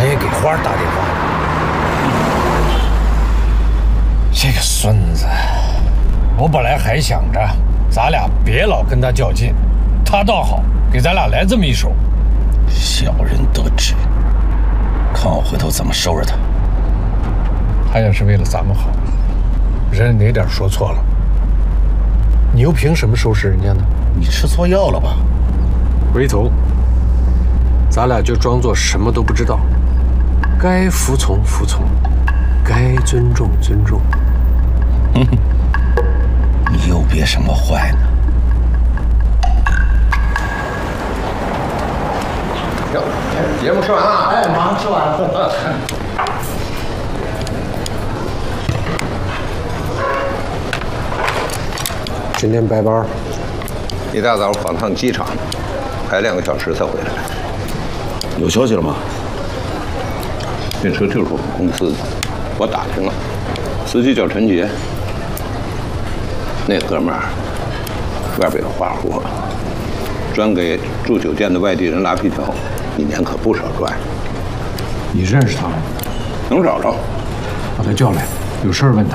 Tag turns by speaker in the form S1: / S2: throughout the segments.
S1: 他也给花打电话。这个孙子，我本来还想着咱俩别老跟他较劲，他倒好，给咱俩来这么一手。
S2: 小人得志，看我回头怎么收拾他。
S1: 他要是为了咱们好，人哪点说错了？你又凭什么收拾人家呢？
S2: 你吃错药了吧？
S1: 回头，咱俩就装作什么都不知道，该服从服从，该尊重尊重。
S2: 你又憋什么坏呢？
S3: 行，节目吃完了。哎，马上吃完了。
S1: 今天白班，
S3: 一大早跑趟机场，排2个小时才回来。
S2: 有消息了吗？
S3: 这车就是我们公司的，我打听了，司机叫陈杰。那哥们儿外边有花活，专给住酒店的外地人拉皮条，一年可不少赚。
S1: 你认识他吗？
S3: 能找着，
S1: 把他叫来，有事问他。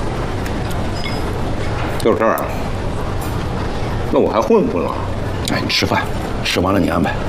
S3: 有事儿啊？那我还混不混了？
S2: 哎，你吃饭，吃完了你安排。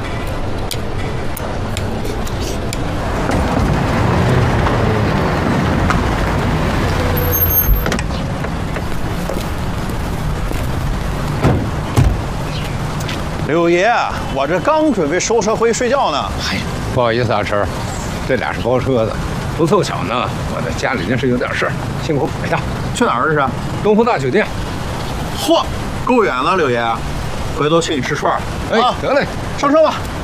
S4: 柳爷，我这刚准备收车回去睡觉呢。
S3: 哎，不好意思啊，晨儿，这俩是包车的。不凑巧呢，我在家里那是有点事儿，辛苦跑一趟。
S4: 去哪儿这是？
S3: 东湖大酒店。
S4: 嚯，够远了，柳爷，回头请你吃串儿。
S3: 哎，得嘞，
S4: 上车吧。